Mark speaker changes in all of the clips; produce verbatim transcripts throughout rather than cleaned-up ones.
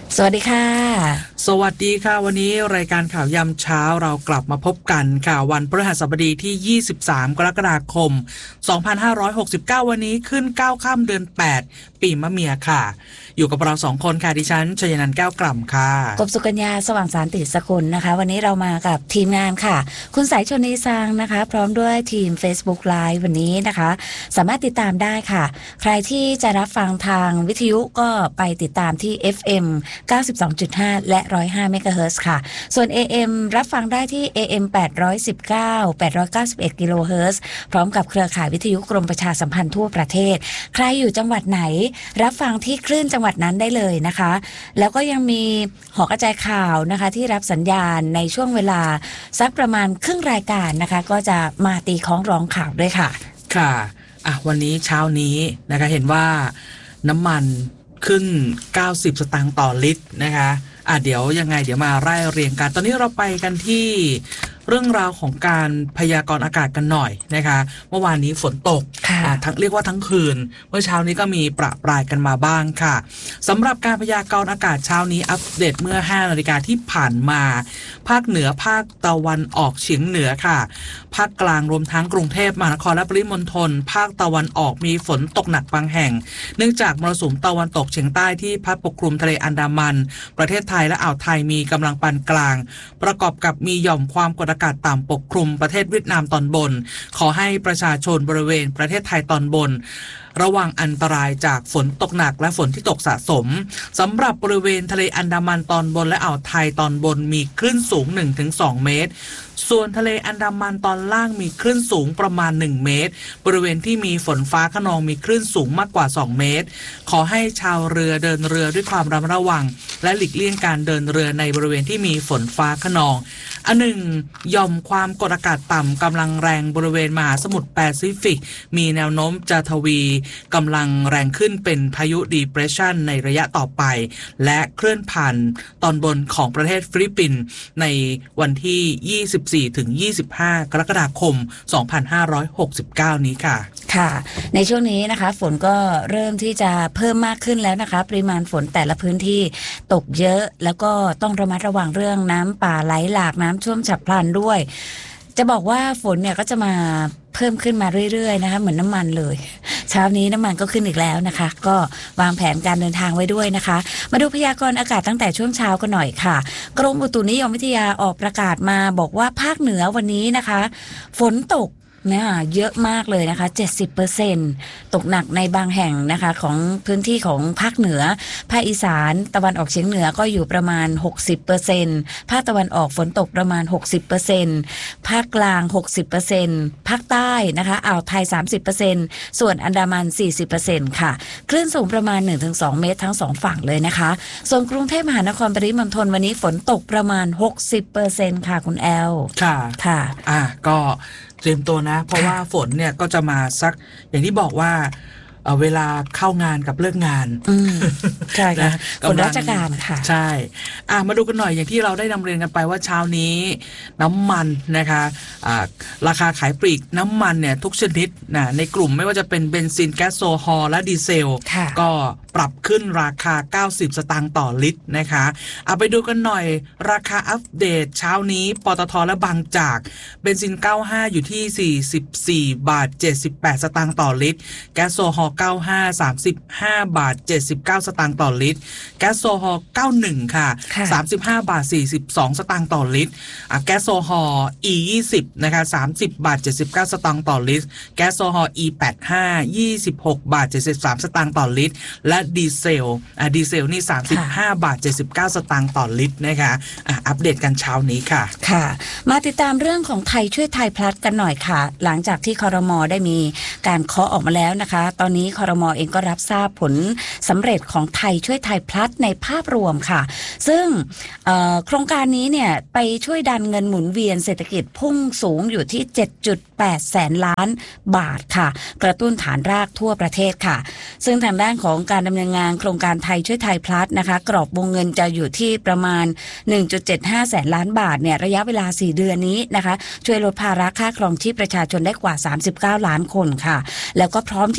Speaker 1: สวัสดีค่ะ
Speaker 2: สวัสดีค่ะวันนี้รายการข่าวยามเช้าเรากลับมาพบกันค่ะวันพฤหัสบดีที่ยี่สิบสามกรกฎาคมสองพันห้าร้อยหกสิบเก้าวันนี้ขึ้นเก้าค่ำเดือนแปดปีมะเมียค่ะอยู่กับเราสองคนค่ะดิฉันชยนันท์แก้วกล่ำค่ะ
Speaker 1: กบสุกัญญาสว่างสารติสกุลนะคะวันนี้เรามากับทีมงานค่ะคุณสายชนนีซังนะคะพร้อมด้วยทีม Facebook Live วันนี้นะคะสามารถติดตามได้ค่ะใครที่จะรับฟังทางวิทยุก็ไปติดตามที่ เอฟ เอ็ม เก้าสิบสองจุดห้า และ หนึ่งร้อยห้า เมกะเฮิรตซ์ ค่ะส่วน เอ เอ็ม รับฟังได้ที่ เอ เอ็ม แปดร้อยสิบเก้า แปดร้อยเก้าสิบเอ็ด กิโลเฮิรตซ์พร้อมกับเครือข่ายวิทยุกรมประชาสัมพันธ์ทั่วประเทศใครอยู่จังหวัดไหนรับฟังที่คลื่นจังหวัดนั้นได้เลยนะคะแล้วก็ยังมีหอกระจายข่าวนะคะที่รับสัญญาณในช่วงเวลาสักประมาณครึ่งรายการนะคะก็จะมาตีคล้องร้องข่าวด้วยค่ะ
Speaker 2: ค่ะอ่ะวันนี้เช้านี้นะคะเห็นว่าน้ำมันขึ้นเก้าสิบสตางค์ต่อลิตรนะคะอ่ะเดี๋ยวยังไงเดี๋ยวมาไล่เรียงกันตอนนี้เราไปกันที่เรื่องราวของการพยากรณ์อากาศกันหน่อยนะคะเมื่อวานนี้ฝนตกทั้งเรียกว่าทั้งคืนเมื่อเช้านี้ก็มีประปรายกันมาบ้างค่ะสำหรับการพยากรณ์อากาศเช้านี้อัปเดตเมื่อห้านาฬิกาที่ผ่านมาภาคเหนือภาคตะวันออกเฉียงเหนือค่ะภาคกลางรวมทั้งกรุงเทพมหานครและปริมณฑลภาคตะวันออกมีฝนตกหนักบางแห่งเนื่องจากมรสุมตะวันตกเฉียงใต้ที่พัดปกคลุมทะเลอันดามันประเทศไทยและอ่าวไทยมีกำลังปานกลางประกอบกับมีหย่อมความกดอากาศต่ำปกคลุมประเทศเวียดนามตอนบนขอให้ประชาชนบริเวณประเทศไทยตอนบนระวังอันตรายจากฝนตกหนักและฝนที่ตกสะสมสำหรับบริเวณทะเลอันดามันตอนบนและอ่าวไทยตอนบนมีคลื่นสูง หนึ่งถึงสอง เมตรส่วนทะเลอันดามันตอนล่างมีคลื่นสูงประมาณหนึ่งเมตรบริเวณที่มีฝนฟ้าคะนองมีคลื่นสูงมากกว่าสองเมตรขอให้ชาวเรือเดินเรือด้วยความระมัดระวังและหลีกเลี่ยงการเดินเรือในบริเวณที่มีฝนฟ้าคะนองอันหนึ่งหย่อมความกดอากาศต่ำกำลังแรงบริเวณมหาสมุทรแปซิฟิกมีแนวโน้มจะทวีกำลังแรงขึ้นเป็นพายุ Depression ในระยะต่อไปและเคลื่อนผ่านตอนบนของประเทศฟิลิปปินส์ในวันที่ยี่สิบสี่ถึงยี่สิบห้ากรกฎาคมสองพันห้าร้อยหกสิบเก้านี้ค่ะ
Speaker 1: ค่ะในช่วงนี้นะคะฝนก็เริ่มที่จะเพิ่มมากขึ้นแล้วนะคะปริมาณฝนแต่ละพื้นที่ตกเยอะแล้วก็ต้องระมัดระวังเรื่องน้ำป่าไหลหลากน้ำท่วมฉับพลันด้วยจะบอกว่าฝนเนี่ยก็จะมาเพิ่มขึ้นมาเรื่อยๆนะคะเหมือนน้ำมันเลยเช้านี้น้ำมันก็ขึ้นอีกแล้วนะคะก็วางแผนการเดินทางไว้ด้วยนะคะมาดูพยากรณ์อากาศตั้งแต่ช่วงเช้ากันหน่อยค่ะกรมอุตุนิยมวิทยาออกประกาศมาบอกว่าภาคเหนือวันนี้นะคะฝนตกเนี่ยเยอะมากเลยนะคะ เจ็ดสิบเปอร์เซ็นต์ ตกหนักในบางแห่งนะคะของพื้นที่ของภาคเหนือภาคอีสานตะวันออกเฉียงเหนือก็อยู่ประมาณ หกสิบเปอร์เซ็นต์ ภาคตะวันออกฝนตกประมาณ หกสิบเปอร์เซ็นต์ ภาคกลาง หกสิบเปอร์เซ็นต์ ภาคใต้นะคะอ่าวไทย สามสิบเปอร์เซ็นต์ ส่วนอันดามัน สี่สิบเปอร์เซ็นต์ ค่ะคลื่นสูงประมาณ หนึ่งถึงสอง เมตรทั้งสองฝั่งเลยนะคะส่วนกรุงเทพมหานครปริมณฑลวันนี้ฝนตกประมาณ หกสิบเปอร์เซ็นต์ ค่ะคุณแอล
Speaker 2: ค่ะ
Speaker 1: ค่ะ
Speaker 2: อ่ะก็เตรียมตัวนะเพราะว่าฝนเนี่ยก็จะมาสักอย่างที่บอกว่าเอ่อเวลาเข้างานกับเลิกงาน
Speaker 1: ใช่ค่ะฝนราชการค่ะ
Speaker 2: ใช่อ่ะมาดูกันหน่อยอย่างที่เราได้นำเรียนกันไปว่าเช้านี้น้ำมันนะคะอ่าราคาขายปลีกน้ำมันเนี่ยทุกชนิดนะในกลุ่มไม่ว่าจะเป็นเบนซินแก๊สโซฮอลและดีเซลก็ปรับขึ้นราคาเก้าสิบสตางค์ต่อลิตรนะคะเอาไปดูกันหน่อยราคาอัปเดตเช้านี้ปตทและบางจากเบนซินเก้าสิบห้าอยู่ที่สี่สิบสี่บาทเจ็ดสิบแปดสตางค์ต่อลิตรแก๊สโซฮอลเก้าสิบห้า สามสิบห้าบาทเจ็ดสิบเก้าสตางค์ต่อลิตรแก๊สโซฮอลเก้าสิบเอ็ดค่ะสามสิบห้าบาทสี่สิบสองสตางค์ต่อลิตรอ่ะแก๊สโซฮอล อี ยี่สิบนะคะสามสิบบาทเจ็ดสิบเก้าสตางค์ต่อลิตรแก๊สโซฮอล อี แปดสิบห้า ยี่สิบหกบาทเจ็ดสิบสามสตางค์ต่อลิตรและดีเซลอ่ะดีเซลนี่สามสิบห้าบาทเจ็ดสิบเก้าสตางค์ต่อลิตรนะคะอ่ะอัปเดตกันเช้านี้ค่ะ
Speaker 1: ค่ะมาติดตามเรื่องของไทยช่วยไทยพลัสกันหน่อยค่ะหลังจากที่ครม.ได้มีการเคาะออกมาแล้วนะคะตอนนี้ครม.เองก็รับทราบผลสำเร็จของไทยช่วยไทยพลัสในภาพรวมค่ะซึ่งโครงการนี้เนี่ยไปช่วยดันเงินหมุนเวียนเศรษฐกิจพุ่งสูงอยู่ที่ เจ็ดจุดแปดแสนล้านบาทค่ะกระตุ้นฐานรากทั่วประเทศค่ะซึ่งทางด้านของการดำเนินงานโครงการไทยช่วยไทยพลัสนะคะกรอบวงเงินจะอยู่ที่ประมาณ หนึ่งจุดเจ็ดห้าแสนล้านบาทเนี่ยระยะเวลาสี่เดือนนี้นะคะช่วยลดภาระค่าครองชีพประชาชนได้กว่าสามสิบเก้าล้านคนค่ะแล้วก็พร้อมที่จะอัดฉีด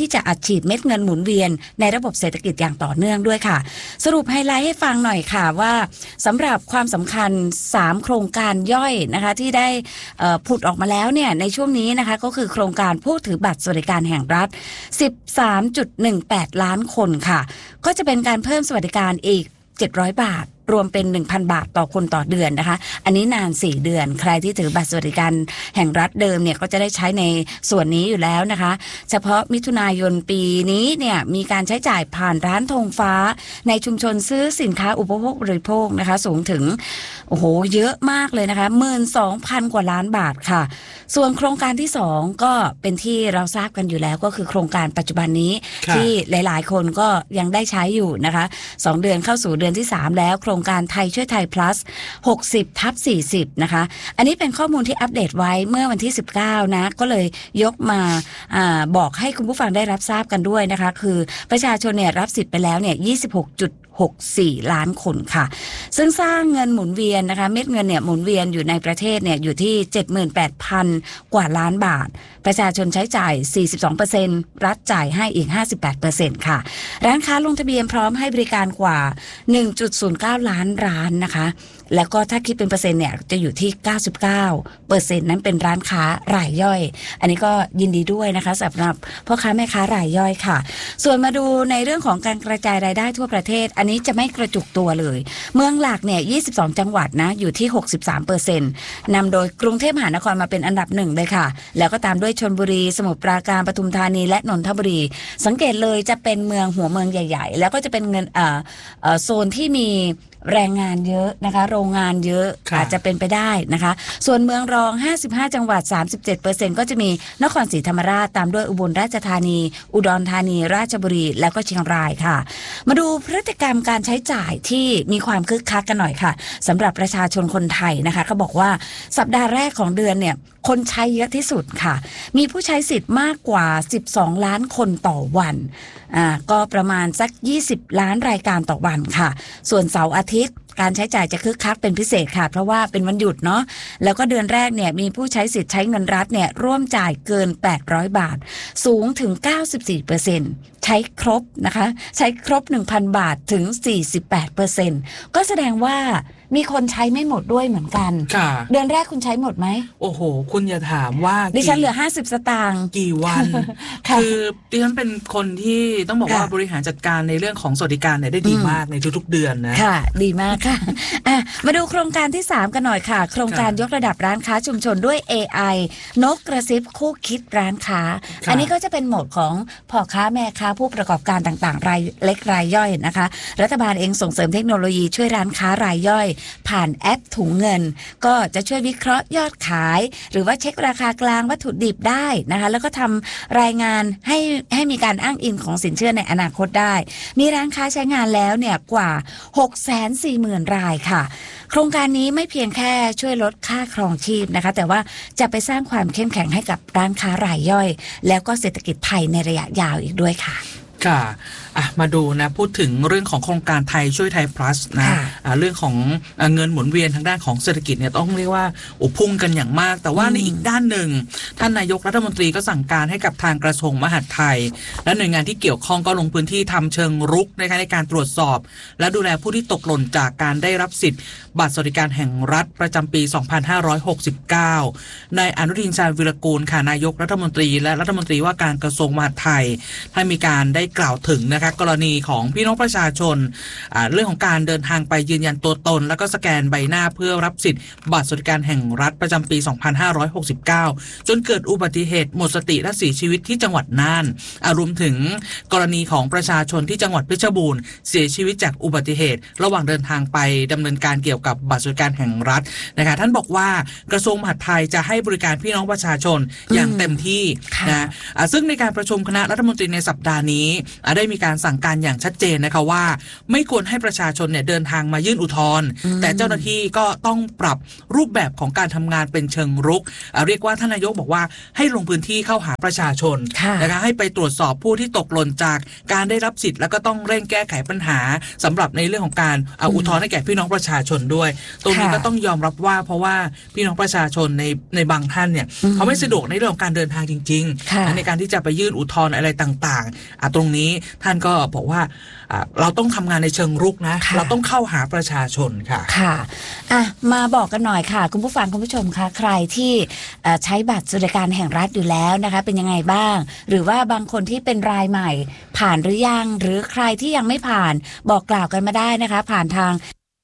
Speaker 1: ฉีดเม็ดเงินหมุนเวียนในระบบเศรษฐกิจอย่างต่อเนื่องด้วยค่ะสรุปไฮไลท์ให้ฟังหน่อยค่ะว่าสำหรับความสำคัญสามโครงการย่อยนะคะที่ได้ผุดออกมาแล้วเนี่ยในช่วงนี้นะคะก็คือโครงการผู้ถือบัตรสวัสดิการแห่งรัฐ สิบสามจุดหนึ่งแปด ล้านคนค่ะก็จะเป็นการเพิ่มสวัสดิการอีกเจ็ดร้อยบาทรวมเป็น หนึ่งพัน บาทต่อคนต่อเดือนนะคะอันนี้นานสี่เดือนใครที่ถือบัตรสวัสดิการแห่งรัฐเดิมเนี่ยก็จะได้ใช้ในส่วนนี้อยู่แล้วนะคะเฉพาะมิถุนายนปีนี้เนี่ยมีการใช้จ่ายผ่านร้านธงฟ้าในชุมชนซื้อสินค้าอุปโภคบริโภคนะคะสูงถึงโอ้โหเยอะมากเลยนะคะ หนึ่งหมื่นสองพัน กว่าล้านบาทค่ะส่วนโครงการที่สองก็เป็นที่เราทราบกันอยู่แล้วก็คือโครงการปัจจุบันนี้ที่หลายๆคนก็ยังได้ใช้อยู่นะคะสองเดือนเข้าสู่เดือนที่สามแล้วโครงการไทยช่วยไทย plus หกสิบทับสี่สิบ นะคะอันนี้เป็นข้อมูลที่อัปเดตไว้เมื่อวันที่สิบเก้านะก็เลยยกมาอาบอกให้คุณผู้ฟังได้รับทราบกันด้วยนะคะคือประชาชนเนี่ยรับสิทธิ์ไปแล้วเนี่ย ยี่สิบหกจุดหกสี่ ล้านคนค่ะซึ่งสร้างเงินหมุนเวียนนะคะเม็ดเงินเนี่ยหมุนเวียนอยู่ในประเทศเนี่ยอยู่ที่ เจ็ดหมื่นแปดพัน กว่าล้านบาทประชาชนใช้จ่าย สี่สิบสองเปอร์เซ็นต์ รัฐจ่ายให้อีก ห้าสิบแปดเปอร์เซ็นต์ ค่ะร้านค้าลงทะเบียนพร้อมให้บริการกว่า หนึ่งจุดศูนย์เก้า ล้านร้านนะคะแล้วก็ถ้าคิดเป็นเปอร์เซ็นต์เนี่ยจะอยู่ที่ เก้าสิบเก้าเปอร์เซ็นต์ นั้นเป็นร้านค้ารายย่อยอันนี้ก็ยินดีด้วยนะคะสำหรับพ่อค้าแม่ค้ารายย่อยค่ะส่วนมาดูในเรื่องของการกระจายรายได้ทั่วประเทศอันนี้จะไม่กระจุกตัวเลยเมืองหลักเนี่ยยี่สิบสองจังหวัดนะอยู่ที่ หกสิบสามเปอร์เซ็นต์ นำโดยกรุงเทพมหานครมาเป็นอันดับหนึ่งเลยค่ะแล้วก็ตามด้วยชลบุรีสมุทรปราการปทุมธานีและนนทบุรีสังเกตเลยจะเป็นเมืองหัวเมืองใหญ่ๆแล้วก็จะเป็นเงินเอ่อเอ่อโซนที่มีแรงงานเยอะนะคะโรงงานเยอะอาจจะเป็นไปได้นะคะส่วนเมืองรองห้าสิบห้าจังหวัด สามสิบเจ็ดเปอร์เซ็นต์ ก็จะมีนครศรีธรรมราชตามด้วยอุบลราชธานีอุดรธานีราชบุรีแล้วก็เชียงรายค่ะมาดูพฤติกรรมการใช้จ่ายที่มีความคึกคักกันหน่อยค่ะสำหรับประชาชนคนไทยนะคะเขาบอกว่าสัปดาห์แรกของเดือนเนี่ยคนใช้เยอะที่สุดค่ะมีผู้ใช้สิทธิ์มากกว่าสิบสองล้านคนต่อวันอ่าก็ประมาณสักยี่สิบล้านรายการต่อวันค่ะส่วนเสาร์อาทิตย์การใช้จ่ายจะคึกคักเป็นพิเศษค่ะเพราะว่าเป็นวันหยุดเนาะแล้วก็เดือนแรกเนี่ยมีผู้ใช้สิทธิ์ใช้เงินรัฐเนี่ยร่วมจ่ายเกินแปดร้อยบาทสูงถึง เก้าสิบสี่เปอร์เซ็นต์ ใช้ครบนะคะใช้ครบ หนึ่งพัน บาทถึง สี่สิบแปดเปอร์เซ็นต์ ก็แสดงว่ามีคนใช้ไม่หมดด้วยเหมือนกันเดือนแรกคุณใช้หมดไหม
Speaker 2: โอ้โหคุณอย่าถามว่า
Speaker 1: ดิฉันเหลือห้าสิบสตางค์
Speaker 2: กี่วันคือดิฉันเป็นคนที่ต้องบอกว่าบริหารจัดการในเรื่องของสวัสดิการเนี่ยได้ดีมากในทุกๆเดือนนะ
Speaker 1: ค่ะดีมากค่ะอ่ะมาดูโครงการที่สามกันหน่อยค่ะโครงการยกระดับร้านค้าชุมชนด้วย เอ ไอ นกกระซิบคู่คิดร้านค้าอันนี้ก็จะเป็นโหมดของพ่อค้าแม่ค้าผู้ประกอบการต่างๆรายเล็กรายย่อยนะคะรัฐบาลเองส่งเสริมเทคโนโลยีช่วยร้านค้ารายย่อยผ่านแอปถุงเงินก็จะช่วยวิเคราะห์ยอดขายหรือว่าเช็คราคากลางวัตถุดิบได้นะคะแล้วก็ทำรายงานให้ให้มีการอ้างอิงของสินเชื่อในอนาคตได้มีร้านค้าใช้งานแล้วเนี่ยกว่า หกแสนสี่หมื่น รายค่ะโครงการนี้ไม่เพียงแค่ช่วยลดค่าครองชีพนะคะแต่ว่าจะไปสร้างความเข้มแข็งให้กับร้านค้ารายย่อยแล้วก็เศรษฐกิจไทยในระยะยาวอีกด้วยค่ะ
Speaker 2: ค่ะอ่ะมาดูนะพูดถึงเรื่องของโครงการไทยช่วยไทย plus นะอ่ะเรื่องของเงินหมุนเวียนทางด้านของเศรษฐกิจเนี่ยต้องเรียกว่าโอ้พุ่งกันอย่างมากแต่ว่าในอีกด้านหนึ่งท่านนายกรัฐมนตรีก็สั่งการให้กับทางกระทรวงมหาดไทยและหน่วยงานที่เกี่ยวข้องก็ลงพื้นที่ทำเชิงรุกในการตรวจสอบและดูแลผู้ที่ตกหล่นจากการได้รับสิทธิ์บัตรสวัสดิการแห่งรัฐประจำปี สองพันห้าร้อยหกสิบเก้านายอนุทินชาญวิรากูลค่ะนายกรัฐมนตรีและรัฐมนตรีว่าการกระทรวงมหาดไทยท่านมีการได้กล่าวถึงนะคะกรณีของพี่น้องประชาชนเรื่องของการเดินทางไปยืนยันตัวตนแล้วก็สแกนใบหน้าเพื่อรับสิทธิ์บัตรสวัสดิการแห่งรัฐประจำปี สองพันห้าร้อยหกสิบเก้า จนเกิดอุบัติเหตุหมดสติและเสียชีวิตที่จังหวัดน่านรวมถึงกรณีของประชาชนที่จังหวัดเพชรบูรณ์เสียชีวิตจากอุบัติเหตุระหว่างเดินทางไปดำเนินการเกี่ยวกับบัตรสวัสดิการแห่งรัฐนะคะท่านบอกว่ากระทรวงมหาดไทยจะให้บริการพี่น้องประชาชนอย่างเต็มที่นะซึ่งในการประชุมคณะรัฐมนตรีในสัปดาห์นี้ได้มีการการสั่งการอย่างชัดเจนนะคะว่าไม่ควรให้ประชาชนเนี่ยเดินทางมายื่นอุทธรณ์แต่เจ้าหน้าที่ก็ต้องปรับรูปแบบของการทำงานเป็นเชิงรุกเรียกว่าท่านนายกบอกว่าให้ลงพื้นที่เข้าหาประชาชนนะคะให้ไปตรวจสอบผู้ที่ตกหล่นจากการได้รับสิทธิ์แล้วก็ต้องเร่งแก้ไขปัญหาสำหรับในเรื่องของการเอาอุทธรณ์ให้แก่พี่น้องประชาชนด้วยตรงนี้ก็ต้องยอมรับว่าเพราะว่าพี่น้องประชาชนในในบางท่านเนี่ยเขาไม่สะดวกในเรื่องของการเดินทางจริงๆในการที่จะไปยื่นอุทธรณ์อะไรต่างๆตรงนี้ท่านก็บอกว่าเราต้องทำงานในเชิงรุกนะเราต้องเข้าหาประชาชนค่ะ
Speaker 1: ค่ะอ่ะมาบอกกันหน่อยค่ะคุณผู้ฟังคุณผู้ชมคะใครที่ใช้บัตรสวัสดิการแห่งรัฐอยู่แล้วนะคะเป็นยังไงบ้างหรือว่าบางคนที่เป็นรายใหม่ผ่านหรือยังหรือใครที่ยังไม่ผ่านบอกกล่าวกันมาได้นะคะผ่านทาง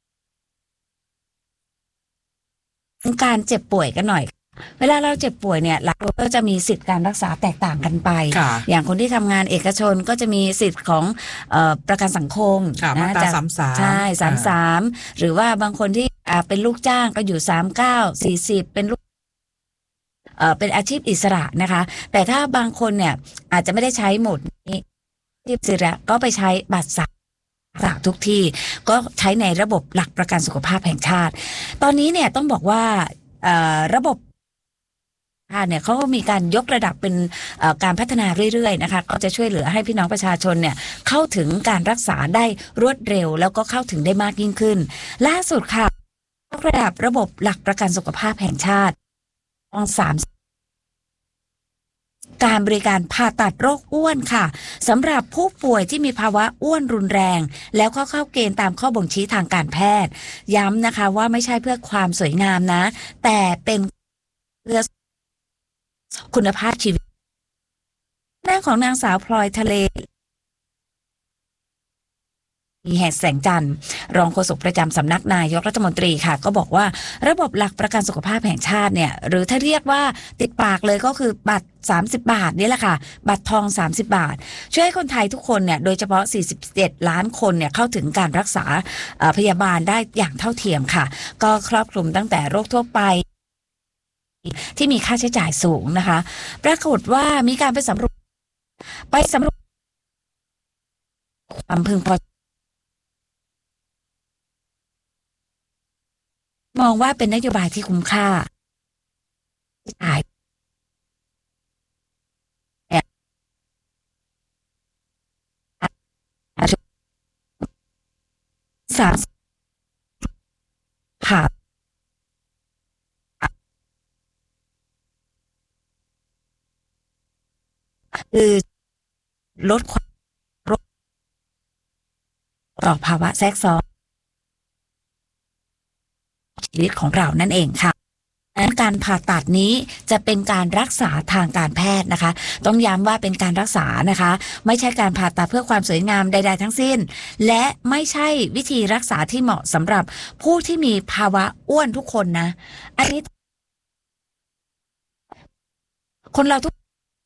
Speaker 1: การเจ็บป่วยกันหน่อยเวลาเราเจ็บป่วยเนี่ยเราก็จะมีสิทธิการรักษาแตกต่างกันไปอย่างคนที่ทำงานเอกชนก็จะมีสิทธิ์ของเอ่อประกันสังคม
Speaker 2: นะจากสามสาม
Speaker 1: ใช่สามสามหรือว่าบางคนที่เป็นลูกจ้างก็อยู่สามเก้า สี่สิบเป็นลูกเอ่อเป็นอาชีพอิสระนะคะแต่ถ้าบางคนเนี่ยอาจจะไม่ได้ใช้หมดนี้ที่อิสระก็ไปใช้บัตรจากทุกที่ก็ใช้ในระบบหลักประกันสุขภาพแห่งชาติตอนนี้เนี่ยต้องบอกว่าระบบเนี่ยเขาก็มีการยกระดับเป็นการพัฒนาเรื่อยๆนะคะก็จะช่วยเหลือให้พี่น้องประชาชนเนี่ยเข้าถึงการรักษาได้รวดเร็วแล้วก็เข้าถึงได้มากยิ่งขึ้นล่าสุดค่ะยกระดับระบบหลักประกันสุขภาพแห่งชาติองสามการบริการผ่าตัดโรคอ้วนค่ะสำหรับผู้ป่วยที่มีภาวะอ้วนรุนแรงแล้วก็เข้าเกณฑ์ตามข้อบ่งชี้ทางการแพทย์ย้ำนะคะว่าไม่ใช่เพื่อความสวยงามนะแต่เป็นเพื่อคุณภาพชีวิตหน้าของนางสาวพลอยทะเลมีแห่งแสงจันทร์รองโฆษกประจำสำนักนายกรัฐมนตรีค่ะก็บอกว่าระบบหลักประกันสุขภาพแห่งชาติเนี่ยหรือถ้าเรียกว่าติดปากเลยก็คือบัตรสามสิบบาทนี่แหละค่ะบัตรทองสามสิบบาทช่วยให้คนไทยทุกคนเนี่ยโดยเฉพาะสี่สิบเจ็ดล้านคนเนี่ยเข้าถึงการรักษาพยาบาลได้อย่างเท่าเทียมค่ะก็ครอบคลุมตั้งแต่โรคทั่วไปที่มีค่าใช้จ่ายสูงนะคะปรากฏว่ามีการไปสำรวจไปสำรวจความพึงพอใจมองว่าเป็นนโยบายที่คุ้มค่าจ่ายสามค่ะคือลดความโรคต่อภาวะแทรกซ้อนชีวิตของเรานั่นเองค่ะการผ่าตัดนี้จะเป็นการรักษาทางการแพทย์นะคะต้องย้ำว่าเป็นการรักษานะคะไม่ใช่การผ่าตัดเพื่อความสวยงามใดๆทั้งสิ้นและไม่ใช่วิธีรักษาที่เหมาะสำหรับผู้ที่มีภาวะอ้วนทุกคนนะอันนี้คนเราทุก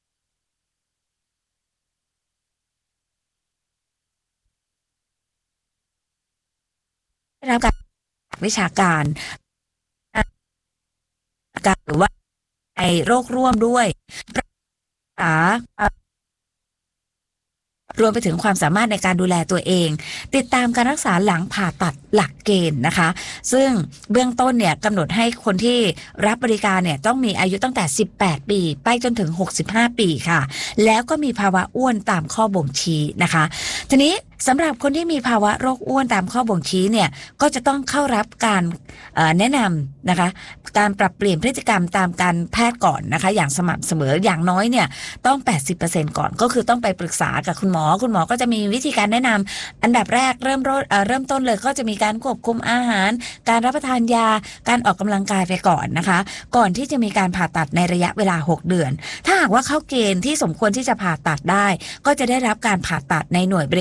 Speaker 1: ได้รับการวิชาการการหรือว่าในโรคร่วมด้วยรักษารวมไปถึงความสามารถในการดูแลตัวเองติดตามการรักษาหลังผ่าตัดหลักเกณฑ์นะคะซึ่งเบื้องต้นเนี่ยกำหนดให้คนที่รับบริการเนี่ยต้องมีอายุตั้งแต่สิบแปดปีไปจนถึงหกสิบห้าปีค่ะแล้วก็มีภาวะอ้วนตามข้อบ่งชี้นะคะทีนี้สำหรับคนที่มีภาวะโรคอ้วนตามข้อบ่งชี้เนี่ยก็จะต้องเข้ารับการแนะนำนะคะการปรับเปลี่ยนพฤติกรรมตามการแพทย์ก่อนนะคะอย่างสม่ำเสมออย่างน้อยเนี่ยต้อง แปดสิบเปอร์เซ็นต์ ก่อนก็คือต้องไปปรึกษากับคุณหมอคุณหมอก็จะมีวิธีการแนะนำอันดับแรกเริ่มเริ่มต้นเลยก็จะมีการควบคุมอาหารการรับประทานยาการออกกำลังกายไปก่อนนะคะก่อนที่จะมีการผ่าตัดในระยะเวลาหกเดือนถ้าหากว่าเข้าเกณฑ์ที่สมควรที่จะผ่าตัดได้ก็จะได้รับการผ่าตัดในหน่วยบริการที่มี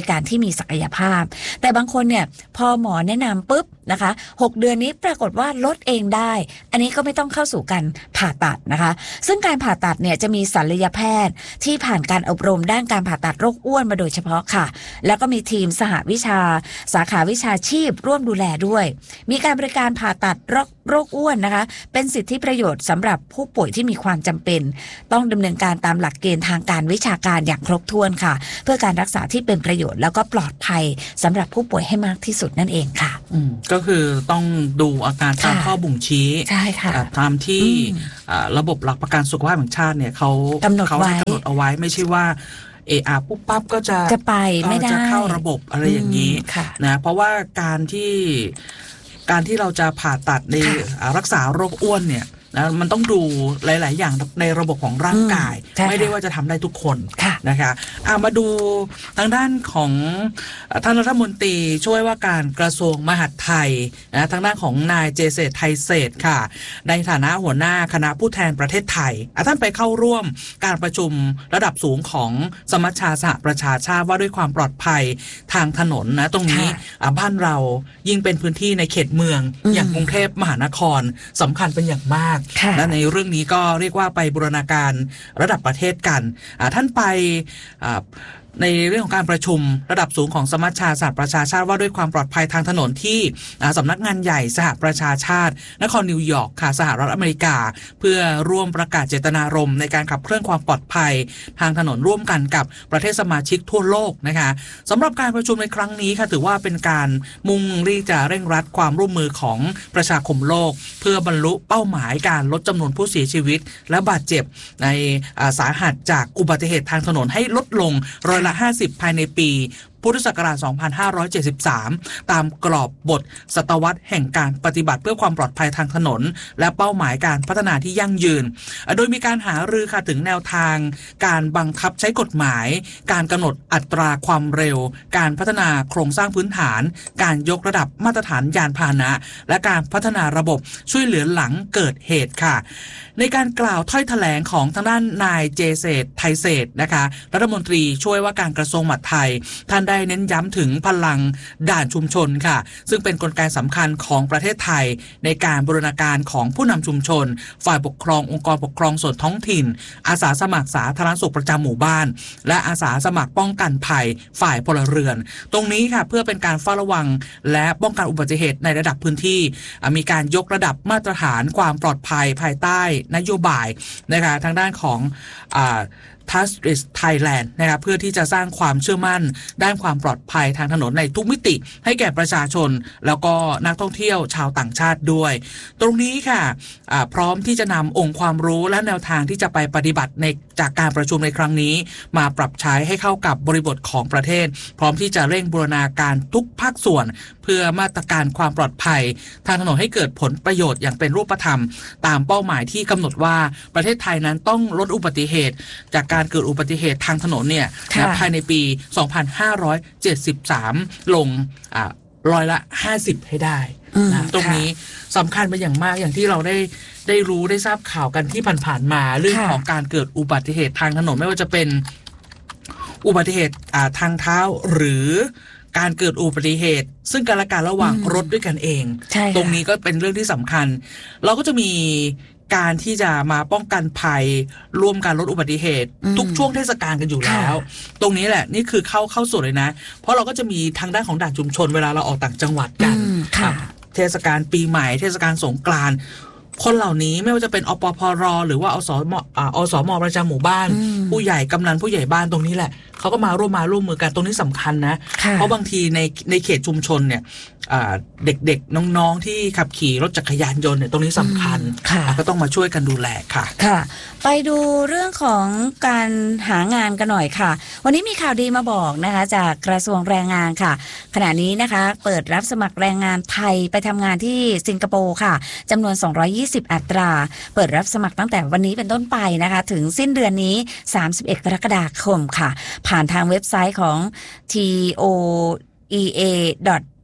Speaker 1: มีศักยภาพแต่บางคนเนี่ยพอหมอแนะนำปุ๊บนะคะหกเดือนนี้ปรากฏว่าลดเองได้อันนี้ก็ไม่ต้องเข้าสู่การผ่าตัดนะคะซึ่งการผ่าตัดเนี่ยจะมีศัลยแพทย์ที่ผ่านการอบรมด้านการผ่าตัดโรคอ้วนมาโดยเฉพาะค่ะแล้วก็มีทีมสหวิชาสาขาวิชาชีพร่วมดูแลด้วยมีการบริการผ่าตัดโรคโรคอ้วนนะคะเป็นสิทธิประโยชน์สำหรับผู้ป่วยที่มีความจำเป็นต้องดำเนินการตามหลักเกณฑ์ทางการวิชาการอย่างครบถ้วนค่ะเพื่อการรักษาที่เป็นประโยชน์แล้วก็ปลอดภัยสำหรับผู้ป่วยให้มากที่สุดนั่นเองค่ะ
Speaker 2: อืมก็คือต้องดูอาการตามข้อบ่งชี้
Speaker 1: ใช่ค่ะ
Speaker 2: ตามที่ระบบหลักประกันสุขภาพแห่งชาติเนี่ยเขา
Speaker 1: กำหนดไว้
Speaker 2: กำหนดเอาไว้ไม่ใช่ว่าเออาปุ๊บปั๊บก็จะ
Speaker 1: จะไปไม่ได้
Speaker 2: จะเข้าระบบอะไรอย่างนี้นะเพราะว่าการที่การที่เราจะผ่าตัดในรักษาโรคอ้วนเนี่ยนะมันต้องดูหลายๆอย่างในระบบของร่างกายไม่ได้ว่าจะทำได้ทุกคนนะคะอ่ะมาดูทางด้านของท่านรัฐมนตรีช่วยว่าการกระทรวงมหาดไทยนะทางด้านของนายเจเศรษฐ์ไทยเศรษฐ์ค่ะในฐานะหัวหน้าคณะผู้แทนประเทศไทยท่านไปเข้าร่วมการประชุมระดับสูงของสมัชชาสหประชาชาติว่าด้วยความปลอดภัยทางถนนนะตรงนี้บ้านเรายิ่งเป็นพื้นที่ในเขตเมืองอย่างกรุงเทพมหานครสำคัญเป็นอย่างมากและในเรื่องนี้ก็เรียกว่าไปบูรณาการระดับประเทศกันท่านไปในเรื่องของการประชุมระดับสูงของสมัชชาสหประชาชาติว่าด้วยความปลอดภัยทางถนนที่สำนักงานใหญ่สหประชาชาตินครนิวยอร์กค่ะสหรัฐอเมริกาเพื่อร่วมประกาศเจตนารมณ์ในการขับเคลื่อนความปลอดภัยทางถนนร่วมกันกับประเทศสมาชิกทั่วโลกนะคะสำหรับการประชุมในครั้งนี้ค่ะถือว่าเป็นการมุ่งที่จะเร่งรัดความร่วมมือของประชาคมโลกเพื่อบรรลุเป้าหมายการลดจำนวนผู้เสียชีวิตและบาดเจ็บในสาหัสจากอุบัติเหตุทางถนนให้ลดลงร้อยละห้าสิบภายในปีพุทธศักราช สองพันห้าร้อยเจ็ดสิบสาม ตามกรอบบทศตวรรษแห่งการปฏิบัติเพื่อความปลอดภัยทางถนนและเป้าหมายการพัฒนาที่ยั่งยืนโดยมีการหารือค่ะถึงแนวทางการบังคับใช้กฎหมายการกำหนดอัตราความเร็วการพัฒนาโครงสร้างพื้นฐานการยกระดับมาตรฐานยานพาหนะและการพัฒนาระบบช่วยเหลือหลังเกิดเหตุค่ะในการกล่าวถ้อยแถลงของทางด้านนายเจเศรษฐ์ไทยเศรษฐ์นะคะรัฐมนตรีช่วยว่าการกระทรวงมหาดไทยท่านได้เน้นย้ำถึงพลังด่านชุมชนค่ะซึ่งเป็นกลไกสำคัญของประเทศไทยในการบูรณาการของผู้นำชุมชนฝ่ายปกครององค์กรปกครองส่วนท้องถิ่นอาสาสมัครสาธารณสุขประจำหมู่บ้านและอาสาสมัครป้องกันภัยฝ่ายพลเรือนตรงนี้ค่ะเพื่อเป็นการเฝ้าระวังและป้องกันอุบัติเหตุในระดับพื้นที่มีการยกระดับมาตรฐานความปลอดภัยภายใต้นโยบายนะคะทางด้านของอ่าTouch is Thailand นะครับเพื่อที่จะสร้างความเชื่อมั่นด้านความปลอดภัยทางถนนในทุกมิติให้แก่ประชาชนแล้วก็นักท่องเที่ยวชาวต่างชาติด้วยตรงนี้ค่ะพร้อมที่จะนำองค์ความรู้และแนวทางที่จะไปปฏิบัติในจากการประชุมในครั้งนี้มาปรับใช้ให้เข้ากับบริบทของประเทศพร้อมที่จะเร่งบูรณาการทุกภาคส่วนเพื่อมาตรการความปลอดภัยทางถนนให้เกิดผลประโยชน์อย่างเป็นรูปธรรมตามเป้าหมายที่กำหนดว่าประเทศไทยนั้นต้องลดอุบัติเหตุจากการเกิดอุบัติเหตุทางถนนเนี่ยภายในปี สองพันห้าร้อยเจ็ดสิบสาม ลงอ่าร้อยละห้าสิบให้ได้นะตรงนี้สำคัญเป็นอย่างมากอย่างที่เราได้ได้รู้ได้ทราบข่าวกันที่ผ่านๆมาเรื่องของการเกิดอุบัติเหตุทางถนนไม่ว่าจะเป็นอุบัติเหตุอ่าทางเท้าหรือการเกิดอุบัติเหตุซึ่งกันและกันระหว่างรถด้วยกันเองตรงนี้ก็เป็นเรื่องที่สำคัญเราก็จะมีการที่จะมาป้องกันภัยร่วมการลดอุบัติเหตุทุกช่วงเทศกาลกันอยู่แล้วตรงนี้แหละนี่คือเข้าเข้าสู่เลยนะเพราะเราก็จะมีทางด้านของด่านชุมชนเวลาเราออกต่างจังหวัดกันเทศกาลปีใหม่เทศกาลสงกรานต์คนเหล่านี้ไม่ว่าจะเป็นอปพรหรือว่าอสมอสมประจำหมู่บ้านผู้ใหญ่กำนันผู้ใหญ่บ้านตรงนี้แหละเขาก็มาร่วมมาร่วมมือกันตรงนี้สำคัญนะเพราะบางทีในในเขตชุมชนเนี่ยเด็กๆน้องๆที่ขับขี่รถจักรยานยนต์เนี่ยตรงนี้สำคัญก็ต้องมาช่วยกันดูแลค่ะ
Speaker 1: ค่ะไปดูเรื่องของการหางานกันหน่อยค่ะวันนี้มีข่าวดีมาบอกนะคะจากกระทรวงแรงงานค่ะขณะนี้นะคะเปิดรับสมัครแรงงานไทยไปทำงานที่สิงคโปร์ค่ะจำนวนสองร้อยยี่สิบอัตราเปิดรับสมัครตั้งแต่วันนี้เป็นต้นไปนะคะถึงสิ้นเดือนนี้สามสิบเอ็ดกรกฎาคมค่ะผ่านทางเว็บไซต์ของ ที โอ อี เอ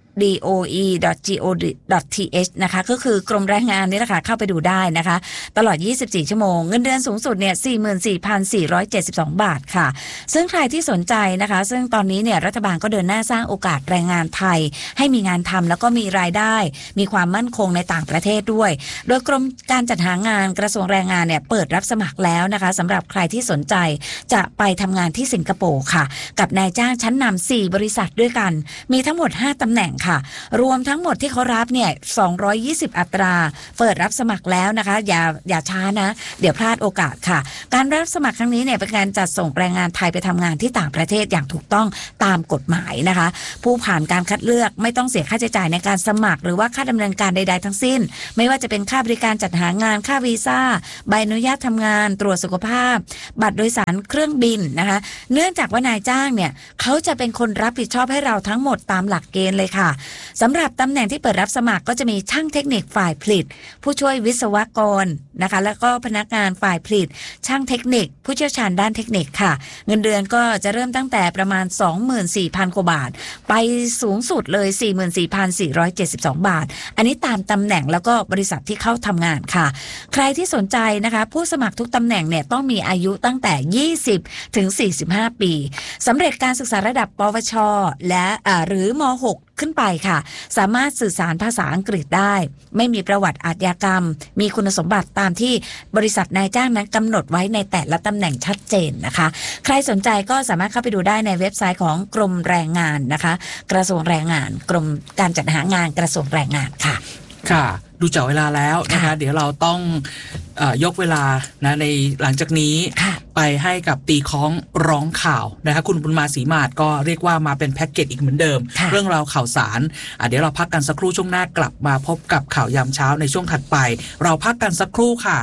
Speaker 1: ดี โอ อี ดอท จี โอ ดอท ที เอช นะคะก็คือกรมแรงงานนี่แหละค่ะเข้าไปดูได้นะคะตลอดยี่สิบสี่ชั่วโมงเงินเดือนสูงสุดเนี่ย สี่หมื่นสี่พันสี่ร้อยเจ็ดสิบสอง บาทค่ะซึ่งใครที่สนใจนะคะซึ่งตอนนี้เนี่ยรัฐบาลก็เดินหน้าสร้างโอกาสแรงงานไทยให้มีงานทำแล้วก็มีรายได้มีความมั่นคงในต่างประเทศด้วยโดยกรมการจัดหางานกระทรวงแรงงานเนี่ยเปิดรับสมัครแล้วนะคะสำหรับใครที่สนใจจะไปทำงานที่สิงคโปร์ค่ะกับนายจ้างชั้นนำสี่บริษัทด้วยกันมีทั้งหมดห้าตำแหน่งค่ะรวมทั้งหมดที่เขารับเนี่ยสองร้อยยี่สิบอัตราเปิดรับสมัครแล้วนะคะอย่าอย่าช้านะเดี๋ยวพลาดโอกาสค่ะการรับสมัครครั้งนี้เนี่ยเป็นการจัดส่งแรงงานไทยไปทำงานที่ต่างประเทศอย่างถูกต้องตามกฎหมายนะคะผู้ผ่านการคัดเลือกไม่ต้องเสียค่าใช้จ่ายในการสมัครหรือว่าค่าดำเนินการใดๆทั้งสิ้นไม่ว่าจะเป็นค่าบริการจัดหางานค่าวีซ่าใบอนุญาตทำงานตรวจสุขภาพบัตรโดยสารเครื่องบินนะคะเนื่องจากว่านายจ้างเนี่ยเขาจะเป็นคนรับผิดชอบให้เราทั้งหมดตามหลักเกณฑ์เลยค่ะสำหรับตำแหน่งที่เปิดรับสมัครก็จะมีช่างเทคนิคฝ่ายผลิตผู้ช่วยวิศวกรนะคะแล้วก็พนักงานฝ่ายผลิตช่างเทคนิคผู้เชี่ยวชาญด้านเทคนิคค่ะเงินเดือนก็จะเริ่มตั้งแต่ประมาณ สองหมื่นสี่พัน กว่าบาทไปสูงสุดเลย สี่หมื่นสี่พันสี่ร้อยเจ็ดสิบสอง บาทอันนี้ตามตำแหน่งแล้วก็บริษัทที่เข้าทำงานค่ะใครที่สนใจนะคะผู้สมัครทุกตำแหน่งเนี่ยต้องมีอายุตั้งแต่ยี่สิบถึงสี่สิบห้าปีสำเร็จการศึกษาระดับปวชและหรือม หกขึ้นไปค่ะสามารถสื่อสารภาษาอังกฤษได้ไม่มีประวัติอาชญากรรมมีคุณสมบัติตามที่บริษัทนายจ้างนั้นกำหนดไว้ในแต่ละตำแหน่งชัดเจนนะคะใครสนใจก็สามารถเข้าไปดูได้ในเว็บไซต์ของกรมแรงงานนะคะกระทรวงแรงงานกรมการจัดหางานกระทรวงแรงงานค่ะ
Speaker 2: ค่ะดูจากเวลาแล้วนะคะเดี๋ยวเราต้องเอ่อยกเวลานะในหลังจากนี้ไปให้กับตีค้องร้องข่าวนะคะคุณบุญมาศรีมาศก็เรียกว่ามาเป็นแพ็กเกจอีกเหมือนเดิมเรื่องราวข่าวสารอ่ะเดี๋ยวเราพักกันสักครู่ช่วงหน้ากลับมาพบกับข่าวยามเช้าในช่วงถัดไปเราพักกันสักครู่ค่ะ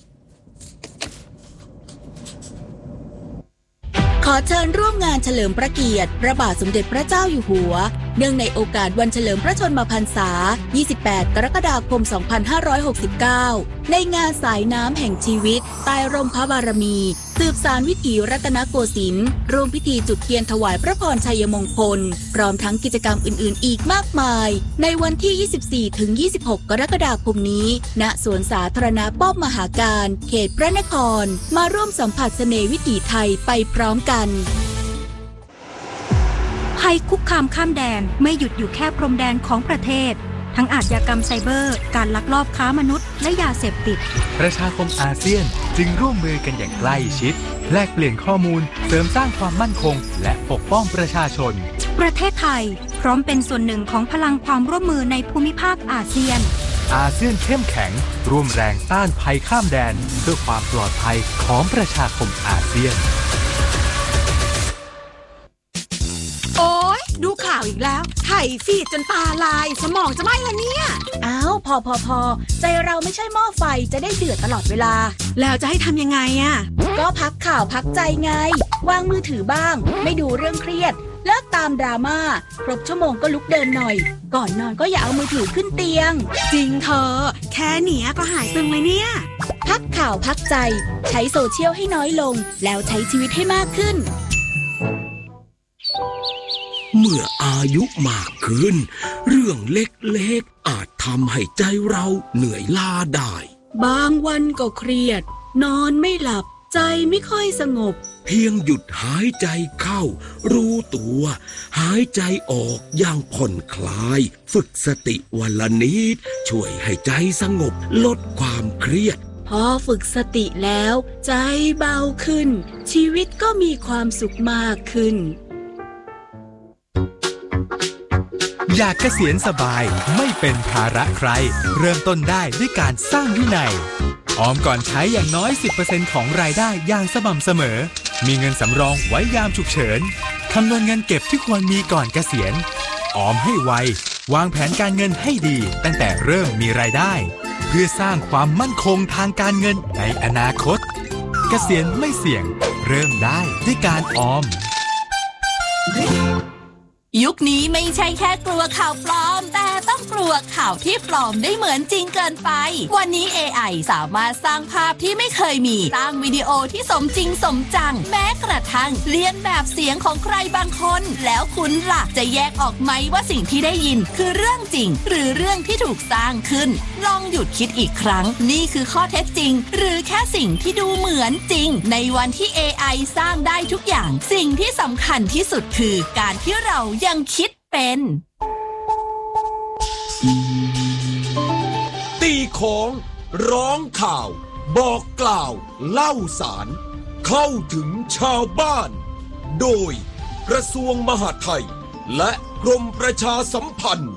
Speaker 3: ขอเชิญร่วมงานเฉลิมพระเกียรติพระบาทสมเด็จพระเจ้าอยู่หัวเนื่องในโอกาสวันเฉลิมพระชนมพรรษายี่สิบแปดกรกฎาคมสองพันห้าร้อยหกสิบเก้าในงานสายน้ำแห่งชีวิตใต้ร่มพระบารมีสืบสานวิถีรัตนโกสินทร์ร่วมพิธีจุดเทียนถวายพระพรชัยมงคลพร้อมทั้งกิจกรรมอื่นๆอีกมากมายในวันที่ ยี่สิบสี่ถึงยี่สิบหก กรกฎาคมนี้ณสวนสาธารณะป้อมมหาการเขตพระนครมาร่วมสัมผัสเสน่ห์วิถีไทยไปพร้อมกัน
Speaker 4: ภัยคุกคามข้ามแดนไม่หยุดอยู่แค่พรมแดนของประเทศทั้งอาชญากรรมไซเบอร์การลักลอบค้ามนุษย์และยาเสพติด
Speaker 5: ประชาคมอาเซียนจึงร่วมมือกันอย่างใกล้ชิดแลกเปลี่ยนข้อมูลเสริมสร้างความมั่นคงและปกป้องประชาชน
Speaker 4: ประเทศไทยพร้อมเป็นส่วนหนึ่งของพลังความร่วมมือในภูมิภาคอาเซียน
Speaker 5: อาเซียนเข้มแข็งร่วมแรงต้านภัยข้ามแดนเพื่อความปลอดภัยของประชาคมอาเซียน
Speaker 6: โอ๊ยดูข่าวอีกแล้วไถฟีดจนตาลายสมองจะไหม้แล้วเนี่ย
Speaker 3: อ้าวพอพอพอใจเราไม่ใช่หม้อไฟจะได้เดือดตลอดเวลา
Speaker 6: แล้วจะให้ทำยังไงอ่ะ
Speaker 3: ก็พักข่าวพักใจไงวางมือถือบ้างไม่ดูเรื่องเครียดเลิกตามดราม่าครบชั่วโมงก็ลุกเดินหน่อยก่อนนอนก็อย่าเอามือถือขึ้นเตียง
Speaker 6: จริงเธอแค่เนี้ยก็หายตึงเลยเนี่ย
Speaker 3: พักข่าวพักใจใช้โซเชียลให้น้อยลงแล้วใช้ชีวิตให้มากขึ้น
Speaker 7: เมื่ออายุมากขึ้นเรื่องเล็กๆอาจทำให้ใจเราเหนื่อยล้าได้
Speaker 3: บางวันก็เครียดนอนไม่หลับใจไม่ค่อยสงบ
Speaker 7: เพียงหยุดหายใจเข้ารู้ตัวหายใจออกอย่างผ่อนคลายฝึกสติวันละนิดช่วยให้ใจสงบลดความเครียด
Speaker 3: พอฝึกสติแล้วใจเบาขึ้นชีวิตก็มีความสุขมากขึ้น
Speaker 5: อยากเกษียณสบายไม่เป็นภาระใครเริ่มต้นได้ด้วยการสร้างวินัยออมก่อนใช้อย่างน้อย สิบเปอร์เซ็นต์ ของรายได้อย่างสม่ำเสมอมีเงินสำรองไว้ยามฉุกเฉินคำนวณเงินเก็บที่ควรมีก่อนเกษียณออมให้ไววางแผนการเงินให้ดีตั้งแต่เริ่มมีรายได้เพื่อสร้างความมั่นคงทางการเงินในอนาคตเกษียณไม่เสี่ยงเริ่มได้ด้วยการออม
Speaker 8: ยุคนี้ไม่ใช่แค่กลัวข่าวปลอมแต่ต้องกลัวข่าวที่ปลอมได้เหมือนจริงเกินไปวันนี้ เอ ไอ สามารถสร้างภาพที่ไม่เคยมีสร้างวิดีโอที่สมจริงสมจังแม้กระทั่งเลียนแบบเสียงของใครบางคนแล้วคุณล่ะจะแยกออกไหมว่าสิ่งที่ได้ยินคือเรื่องจริงหรือเรื่องที่ถูกสร้างขึ้นลองหยุดคิดอีกครั้งนี่คือข้อเท็จจริงหรือแค่สิ่งที่ดูเหมือนจริงในวันที่ เอ ไอ สร้างได้ทุกอย่างสิ่งที่สำคัญที่สุดคือการที่เรายังคิดเป็น
Speaker 7: ตีของร้องข่าวบอกกล่าวเล่าสารเข้าถึงชาวบ้านโดยกระทรวงมหาดไทยและกรมประชาสัมพันธ์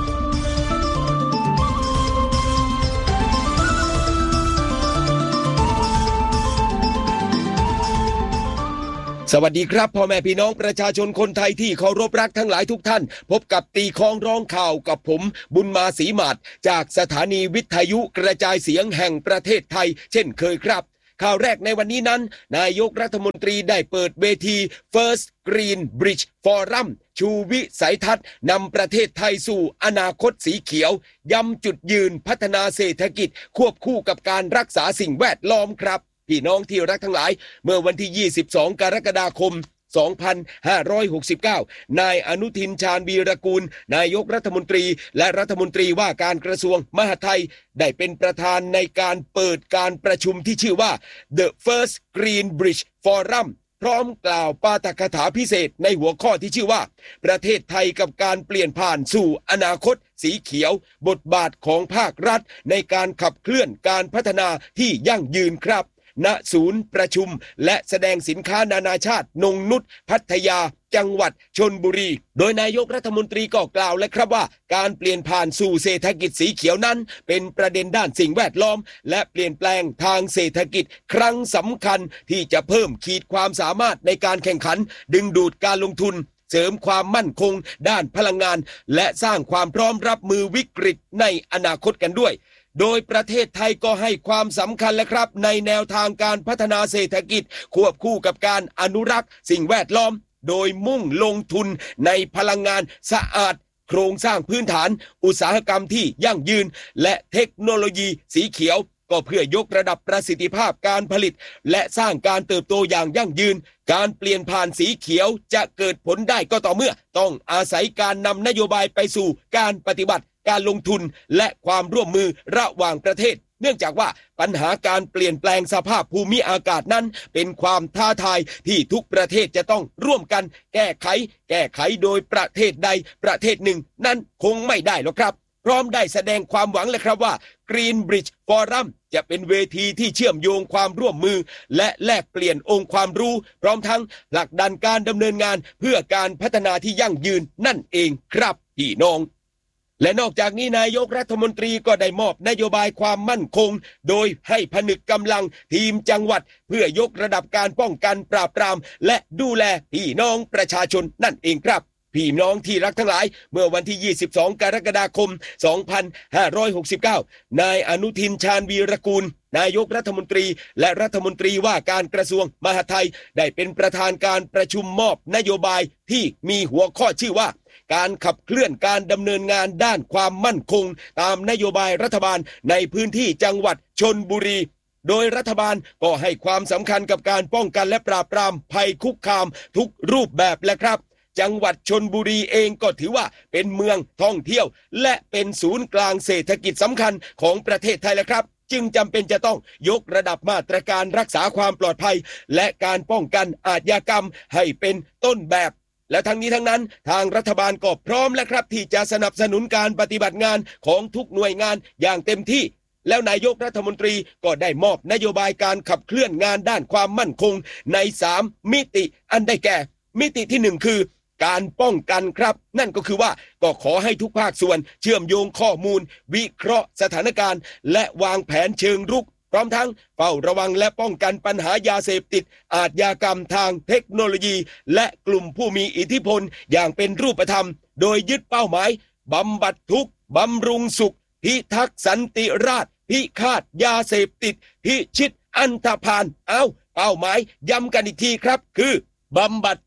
Speaker 7: สวัสดีครับพ่อแม่พี่น้องประชาชนคนไทยที่เคารพรักทั้งหลายทุกท่านพบกับตีคล้องร้องข่าวกับผมบุญมาศรีหมาดจากสถานีวิทยุกระจายเสียงแห่งประเทศไทยเช่นเคยครับข่าวแรกในวันนี้นั้นนายกรัฐมนตรีได้เปิดเวที First Green Bridge Forum ชูวิสัยทัศน์นำประเทศไทยสู่อนาคตสีเขียวย้ำจุดยืนพัฒนาเศรษฐกิจควบคู่กับการรักษาสิ่งแวดล้อมครับพี่น้องที่รักทั้งหลายเมื่อวันที่ยี่สิบสองกรกฎาคมสองพันห้าร้อยหกสิบเก้านายอนุทินชาญวีรกูลนายกรัฐมนตรีและรัฐมนตรีว่าการกระทรวงมหาดไทยได้เป็นประธานในการเปิดการประชุมที่ชื่อว่า The First Green Bridge Forum พร้อมกล่าวปาฐกถาพิเศษในหัวข้อที่ชื่อว่าประเทศไทยกับการเปลี่ยนผ่านสู่อนาคตสีเขียวบทบาทของภาครัฐในการขับเคลื่อนการพัฒนาที่ยั่งยืนครับณศูนย์ประชุมและแสดงสินค้านานาชาตินงนุชพัทยาจังหวัดชลบุรีโดยนายกรัฐมนตรีก็กล่าวและครับว่าการเปลี่ยนผ่านสู่เศรษฐกิจสีเขียวนั้นเป็นประเด็นด้านสิ่งแวดล้อมและเปลี่ยนแปลงทางเศรษฐกิจครั้งสำคัญที่จะเพิ่มขีดความสามารถในการแข่งขันดึงดูดการลงทุนเสริมความมั่นคงด้านพลังงานและสร้างความพร้อมรับมือวิกฤตในอนาคตกันด้วยโดยประเทศไทยก็ให้ความสำคัญและครับในแนวทางการพัฒนาเศรษฐกิจควบคู่กับการอนุรักษ์สิ่งแวดล้อมโดยมุ่งลงทุนในพลังงานสะอาดโครงสร้างพื้นฐานอุตสาหกรรมที่ยั่งยืนและเทคโนโลยีสีเขียวก็เพื่อยกระดับประสิทธิภาพการผลิตและสร้างการเติบโตอย่างยั่งยืนการเปลี่ยนผ่านสีเขียวจะเกิดผลได้ก็ต่อเมื่อต้องอาศัยการนำนโยบายไปสู่การปฏิบัติการลงทุนและความร่วมมือระหว่างประเทศเนื่องจากว่าปัญหาการเปลี่ยนแปลงสภาพภูมิอากาศนั้นเป็นความท้าทายที่ทุกประเทศจะต้องร่วมกันแก้ไขแก้ไขโดยประเทศใดประเทศหนึ่งนั้นคงไม่ได้หรอกครับพร้อมได้แสดงความหวังเลยครับว่า Green Bridge Forum จะเป็นเวทีที่เชื่อมโยงความร่วมมือและแลกเปลี่ยนองค์ความรู้พร้อมทั้งผลักดันการดำเนินงานเพื่อการพัฒนาที่ยั่งยืนนั่นเองครับพี่น้องและนอกจากนี้นายกรัฐมนตรีก็ได้มอบนโยบายความมั่นคงโดยให้ผนึกกำลังทีมจังหวัดเพื่อยกระดับการป้องกันปราบปรามและดูแลพี่น้องประชาชนนั่นเองครับพี่น้องที่รักทั้งหลายเมื่อวันที่ยี่สิบสองกรกฎาคมสองพันห้าร้อยหกสิบเก้านายอนุทินชาญวีรกูลนายกรัฐมนตรีและรัฐมนตรีว่าการกระทรวงมหาดไทยได้เป็นประธานการประชุมมอบนโยบายที่มีหัวข้อชื่อว่าการขับเคลื่อนการดำเนินงานด้านความมั่นคงตามนโยบายรัฐบาลในพื้นที่จังหวัดชลบุรีโดยรัฐบาลก็ให้ความสำคัญกับการป้องกันและปราบปรามภัยคุกคามทุกรูปแบบและครับจังหวัดชลบุรีเองก็ถือว่าเป็นเมืองท่องเที่ยวและเป็นศูนย์กลางเศรษฐกิจสำคัญของประเทศไทยและครับจึงจำเป็นจะต้องยกระดับมาตรการรักษาความปลอดภัยและการป้องกันอาชญากรรมให้เป็นต้นแบบและทั้งนี้ทั้งนั้นทางรัฐบาลก็พร้อมและครับที่จะสนับสนุนการปฏิบัติงานของทุกหน่วยงานอย่างเต็มที่แล้วนายกรัฐมนตรีก็ได้มอบนโยบายการขับเคลื่อนงานด้านความมั่นคงในสามมิติอันได้แก่มิติที่หนึ่งคือการป้องกันครับนั่นก็คือว่าก็ขอให้ทุกภาคส่วนเชื่อมโยงข้อมูลวิเคราะห์สถานการณ์และวางแผนเชิงรุกพร้อมทั้งเฝ้าระวังและป้องกันปัญหายาเสพติดอาชญากรรมทางเทคโนโลยีและกลุ่มผู้มีอิทธิพลอย่างเป็นรูปธรรมโดยยึดเป้าหมายบำบัดทุกข์บำรุงสุขพิทักษ์สันติราษฎร์พิฆาตยาเสพติดพิชิตอันธพาลเอ้าเป้าหมายย้ำกันอีกทีครับคือบำบัดทุกข์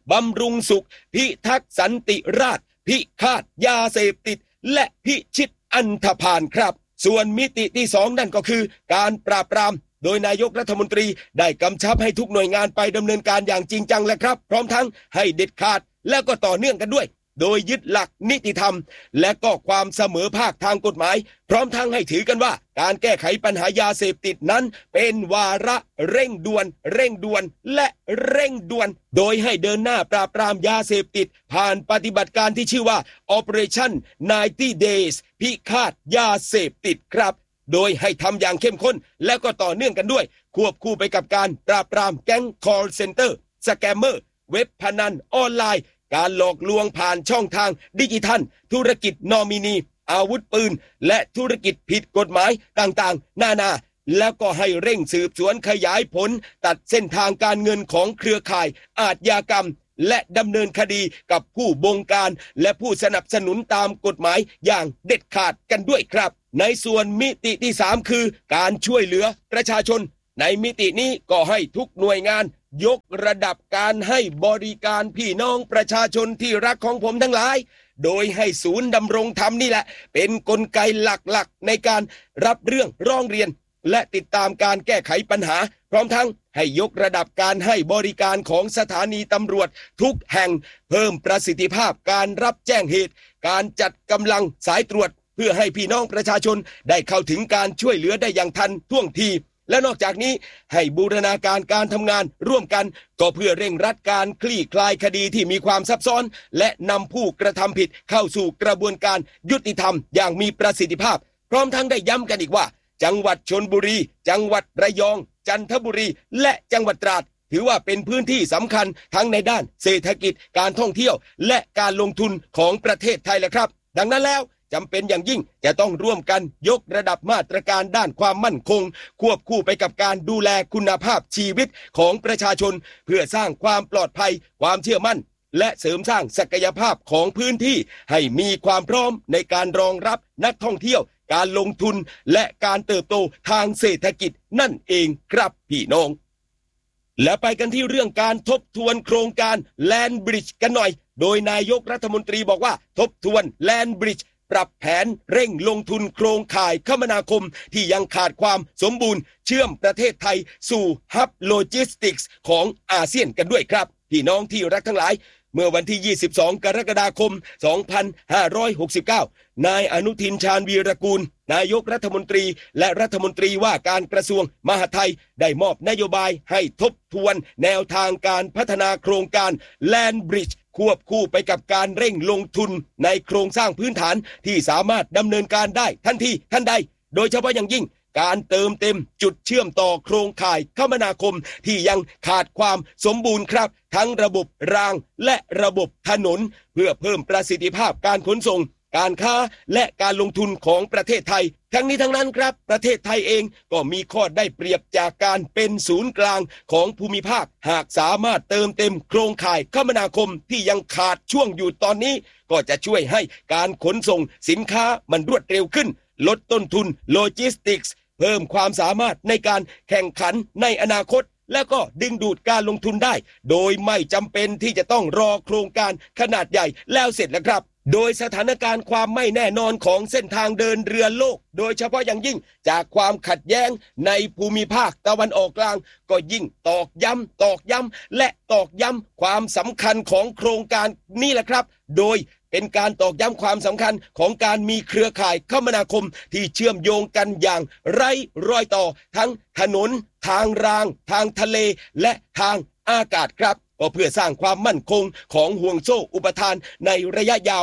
Speaker 7: บำรุงสุขพิทักษ์สันติราษฎร์พิฆาตยาเสพติดและพิชิตอันธพาลครับส่วนมิติที่สองนั่นก็คือการปราบปรามโดยนายกรัฐมนตรีได้กำชับให้ทุกหน่วยงานไปดำเนินการอย่างจริงจังและครับพร้อมทั้งให้เด็ดขาดและก็ต่อเนื่องกันด้วยโดยยึดหลักนิติธรรมและก็ความเสมอภาคทางกฎหมายพร้อมทั้งให้ถือกันว่าการแก้ไขปัญหายาเสพติดนั้นเป็นวาระเร่งด่วนเร่งด่วนและเร่งด่วนโดยให้เดินหน้าปราบปรามยาเสพติดผ่านปฏิบัติการที่ชื่อว่า Operation ไนน์ตี้ Days พิฆาตยาเสพติดครับโดยให้ทำอย่างเข้มข้นและก็ต่อเนื่องกันด้วยควบคู่ไปกับการปราบปรามแก๊ง call center สแกมเมอร์เว็บพนันออนไลน์การหลอกลวงผ่านช่องทางดิจิทัลธุรกิจนอมินีอาวุธปืนและธุรกิจผิดกฎหมายต่างๆนานาแล้วก็ให้เร่งสืบสวนขยายผลตัดเส้นทางการเงินของเครือข่ายอาชญากรรมและดำเนินคดีกับผู้บงการและผู้สนับสนุนตามกฎหมายอย่างเด็ดขาดกันด้วยครับในส่วนมิติที่สามคือการช่วยเหลือประชาชนในมิตินี้ก็ให้ทุกหน่วยงานยกระดับการให้บริการพี่น้องประชาชนที่รักของผมทั้งหลายโดยให้ศูนย์ดำรงธรรมนี่แหละเป็นกลไกหลักๆในการรับเรื่องร้องเรียนและติดตามการแก้ไขปัญหาพร้อมทั้งให้ยกระดับการให้บริการของสถานีตำรวจทุกแห่งเพิ่มประสิทธิภาพการรับแจ้งเหตุการจัดกำลังสายตรวจเพื่อให้พี่น้องประชาชนได้เข้าถึงการช่วยเหลือได้อย่างทันท่วงทีและนอกจากนี้ให้บูรณาการการทำงานร่วมกันก็เพื่อเร่งรัดการคลี่คลายคดีที่มีความซับซ้อนและนำผู้กระทำผิดเข้าสู่กระบวนการยุติธรรมอย่างมีประสิทธิภาพพร้อมทั้งได้ย้ำกันอีกว่าจังหวัดชลบุรีจังหวัดระยองจันทบุรีและจังหวัดตราดถือว่าเป็นพื้นที่สำคัญทั้งในด้านเศรษฐกิจการท่องเที่ยวและการลงทุนของประเทศไทยแหละครับดังนั้นแล้วจำเป็นอย่างยิ่งจะต้องร่วมกันยกระดับมาตรการด้านความมั่นคงควบคู่ไปกับการดูแลคุณภาพชีวิตของประชาชนเพื่อสร้างความปลอดภัยความเชื่อมั่นและเสริมสร้างศักยภาพของพื้นที่ให้มีความพร้อมในการรองรับนักท่องเที่ยวการลงทุนและการเติบโตทางเศรษฐกิจนั่นเองครับพี่น้องและไปกันที่เรื่องการทบทวนโครงการ Land Bridge กันหน่อยโดยนายกรัฐมนตรีบอกว่าทบทวน Land Bridgeปรับแผนเร่งลงทุนโครงข่ายคมนาคมที่ยังขาดความสมบูรณ์เชื่อมประเทศไทยสู่ฮับโลจิสติกส์ของอาเซียนกันด้วยครับพี่น้องที่รักทั้งหลายเมื่อวันที่ยี่สิบสองกรกฎาคมสองพันห้าร้อยหกสิบเก้านายอนุทินชาญวีรกูลนายกรัฐมนตรีและรัฐมนตรีว่าการกระทรวงมหาดไทยได้มอบนโยบายให้ทบทวนแนวทางการพัฒนาโครงการ Land Bridge ควบคู่ไปกับการเร่งลงทุนในโครงสร้างพื้นฐานที่สามารถดำเนินการได้ทันทีทันใดโดยเฉพาะอย่างยิ่งการเติมเต็มจุดเชื่อมต่อโครงข่ายคมนาคมที่ยังขาดความสมบูรณ์ครับทั้งระบบรางและระบบถนนเพื่อเพิ่มประสิทธิภาพการขนส่งการค้าและการลงทุนของประเทศไทยทั้งนี้ทั้งนั้นครับประเทศไทยเองก็มีข้อได้เปรียบจากการเป็นศูนย์กลางของภูมิภาคหากสามารถเติมเต็มโครงข่ายคมนาคมที่ยังขาดช่วงอยู่ตอนนี้ก็จะช่วยให้การขนส่งสินค้ามันรวดเร็วขึ้นลดต้นทุนโลจิสติกส์เพิ่มความสามารถในการแข่งขันในอนาคตแล้วก็ดึงดูดการลงทุนได้โดยไม่จำเป็นที่จะต้องรอโครงการขนาดใหญ่แล้วเสร็จแล้วครับโดยสถานการณ์ความไม่แน่นอนของเส้นทางเดินเรือโลกโดยเฉพาะอย่างยิ่งจากความขัดแย้งในภูมิภาคตะวันออกกลางก็ยิ่งตอกย้ำตอกย้ำและตอกย้ำความสำคัญของโครงการนี้แหละครับโดยเป็นการตอกย้ำความสำคัญของการมีเครือข่ายคมนาคมที่เชื่อมโยงกันอย่างไร้รอยต่อทั้งถนนทางรางทางทะเลและทางอากาศครับก็เพื่อสร้างความมั่นคงของห่วงโซ่อุปทานในระยะยาว